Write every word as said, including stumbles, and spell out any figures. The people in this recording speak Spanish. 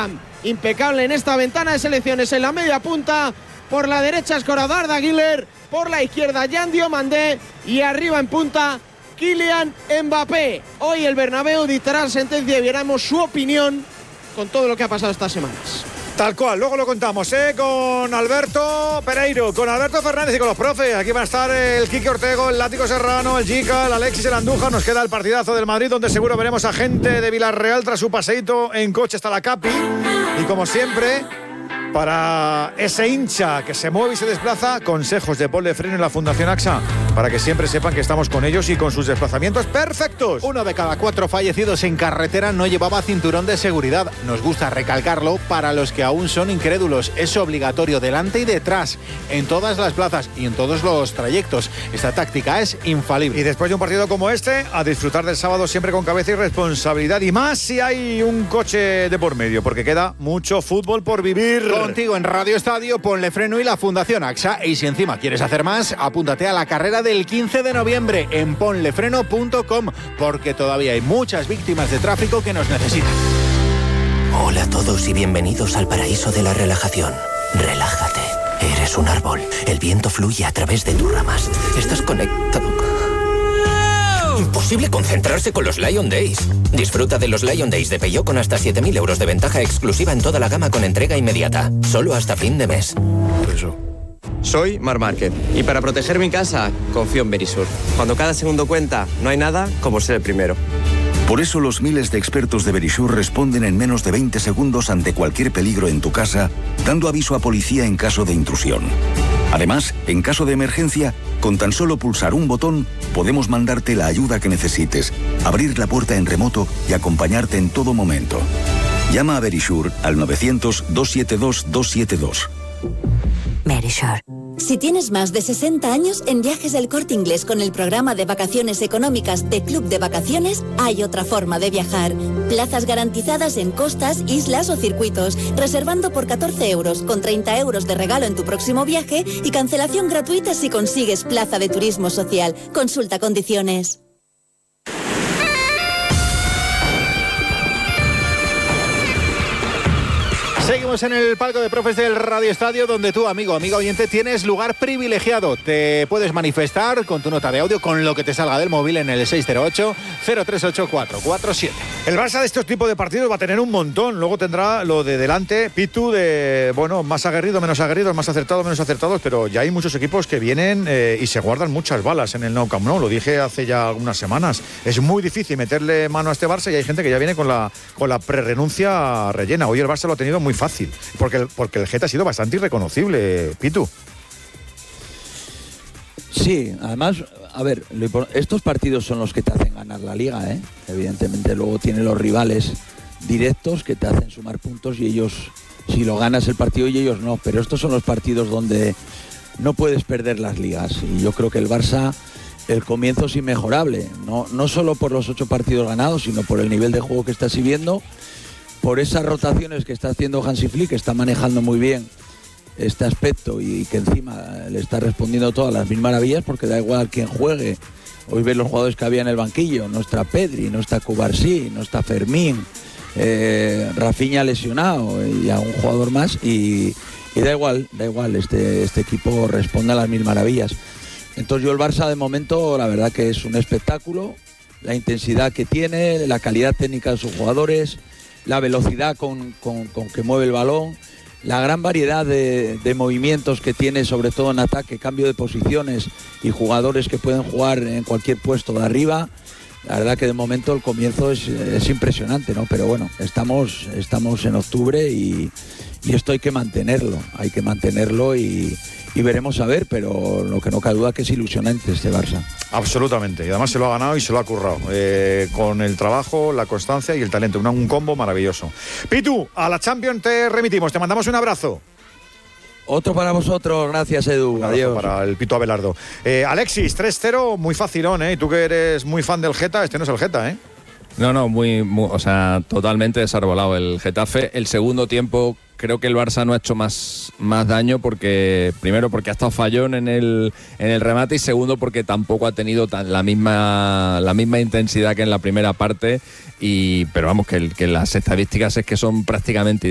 Bellingham, impecable en esta ventana de selecciones en la media punta. Por la derecha Escorador Arda Güler, por la izquierda Yan Diomandé y arriba en punta Kylian Mbappé. Hoy el Bernabéu dictará sentencia y veremos su opinión con todo lo que ha pasado estas semanas. Tal cual, luego lo contamos, ¿eh? Con Alberto Pereiro, con Alberto Fernández y con los profes. Aquí van a estar el Quique Ortego, el Látigo Serrano, el Gica, el Alexis, el Andújar. Nos queda el partidazo del Madrid, donde seguro veremos a gente de Villarreal tras su paseíto en coche hasta la Capi. Y como siempre, para ese hincha que se mueve y se desplaza, consejos de Pol de Freno en la Fundación AXA, para que siempre sepan que estamos con ellos y con sus desplazamientos perfectos. Uno de cada cuatro fallecidos en carretera no llevaba cinturón de seguridad. Nos gusta recalcarlo para los que aún son incrédulos. Es obligatorio delante y detrás, en todas las plazas y en todos los trayectos. Esta táctica es infalible. Y después de un partido como este, a disfrutar del sábado siempre con cabeza y responsabilidad. Y más si hay un coche de por medio, porque queda mucho fútbol por vivir. Contigo en Radio Estadio, Ponle Freno y la Fundación AXA. Y si encima quieres hacer más, apúntate a la carrera del quince de noviembre en ponle freno punto com, porque todavía hay muchas víctimas de tráfico que nos necesitan. Hola a todos y bienvenidos al paraíso de la relajación. Relájate. Eres un árbol. El viento fluye a través de tus ramas. Estás conectado. Imposible concentrarse con los Lion Days. Disfruta de los Lion Days de Peugeot con hasta siete mil euros de ventaja exclusiva en toda la gama con entrega inmediata. Solo hasta fin de mes. Eso. Soy Mar Márquez y para proteger mi casa confío en Verisur. Cuando cada segundo cuenta, no hay nada como ser el primero. Por eso los miles de expertos de Verisur responden en menos de veinte segundos ante cualquier peligro en tu casa, dando aviso a policía en caso de intrusión. Además, en caso de emergencia, con tan solo pulsar un botón, podemos mandarte la ayuda que necesites, abrir la puerta en remoto y acompañarte en todo momento. Llama a Verisur al novecientos, doscientos setenta y dos, doscientos setenta y dos. Verisur. Si tienes más de sesenta años, en Viajes del Corte Inglés con el programa de vacaciones económicas de Club de Vacaciones, hay otra forma de viajar. Plazas garantizadas en costas, islas o circuitos, reservando por catorce euros, con treinta euros de regalo en tu próximo viaje y cancelación gratuita si consigues plaza de turismo social. Consulta condiciones. Seguimos en el palco de profes del Radio Estadio, donde tú, amigo, amigo oyente, tienes lugar privilegiado. Te puedes manifestar con tu nota de audio, con lo que te salga del móvil en el seis cero ocho, cero tres ocho, cuatro cuatro siete. El Barça de estos tipos de partidos va a tener un montón. Luego tendrá lo de delante, Pitu, de, bueno, más aguerrido, menos aguerridos, más acertados, menos acertados, pero ya hay muchos equipos que vienen eh, y se guardan muchas balas en el Nou Camp Nou. Lo dije hace ya algunas semanas. Es muy difícil meterle mano a este Barça y hay gente que ya viene con la, con la prerrenuncia rellena. Hoy el Barça lo ha tenido muy fácil, porque el, porque el Geta ha sido bastante irreconocible, Pitu. Sí, además, a ver, estos partidos son los que te hacen ganar la Liga, ¿eh? Evidentemente luego tienen los rivales directos que te hacen sumar puntos y ellos, si lo ganas el partido y ellos no, pero estos son los partidos donde no puedes perder las ligas y yo creo que el Barça, el comienzo es inmejorable, no, no solo por los ocho partidos ganados, sino por el nivel de juego que está sirviendo, por esas rotaciones que está haciendo Hansi Flick, que está manejando muy bien este aspecto y que encima le está respondiendo todas las mil maravillas, porque da igual quién juegue. Hoy ves los jugadores que había en el banquillo, no está Pedri, no está Cubarsí, no está Fermín, eh, Rafinha lesionado y a un jugador más y, y da igual, da igual, este, este equipo responde a las mil maravillas. Entonces yo el Barça de momento la verdad que es un espectáculo, la intensidad que tiene, la calidad técnica de sus jugadores, la velocidad con, con, con que mueve el balón, la gran variedad de, de movimientos que tiene, sobre todo en ataque, cambio de posiciones y jugadores que pueden jugar en cualquier puesto de arriba. La verdad que de momento el comienzo es, es impresionante, ¿no? Pero bueno, estamos, estamos en octubre y, y esto hay que mantenerlo, hay que mantenerlo y, y veremos a ver, pero lo que no cabe duda que es ilusionante este Barça. Absolutamente, y además se lo ha ganado y se lo ha currado, eh, con el trabajo, la constancia y el talento, un, un combo maravilloso. Pitu, a la Champions te remitimos, te mandamos un abrazo. Otro para vosotros, gracias Edu. Adiós. Para el Pito Abelardo. Eh, Alexis, tres cero, muy facilón, ¿eh? Y tú que eres muy fan del Geta, este no es el Geta, ¿eh? No, no, muy, muy, o sea, totalmente desarbolado el Getafe. El segundo tiempo creo que el Barça no ha hecho más, más daño porque, primero porque ha estado fallón en el, en el remate y segundo porque tampoco ha tenido tan, la misma la misma intensidad que en la primera parte. Y, pero vamos, que, que las estadísticas es que son prácticamente